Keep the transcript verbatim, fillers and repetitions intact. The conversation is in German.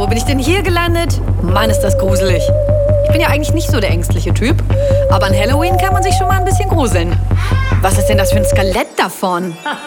wo bin ich denn hier gelandet? Mann, ist das gruselig. Ich bin ja eigentlich nicht so der ängstliche Typ, aber an Halloween kann man sich schon mal ein bisschen gruseln. Was ist denn das für ein Skelett davon?